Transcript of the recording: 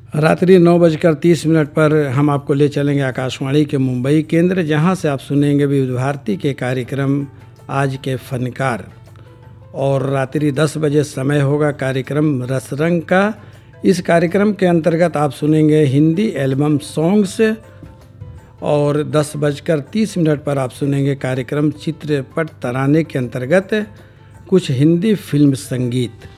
रात्रि 9:30 पर हम आपको ले चलेंगे आकाशवाणी के मुंबई केंद्र, जहां से आप सुनेंगे विविध भारती के कार्यक्रम आज के फनकार। और रात्रि 10 बजे समय होगा कार्यक्रम रसरंग का। इस कार्यक्रम के अंतर्गत आप सुनेंगे हिंदी एल्बम सॉन्ग्स। और 10:30 पर आप सुनेंगे कार्यक्रम चित्रपट तराने के अंतर्गत कुछ हिंदी फिल्म संगीत।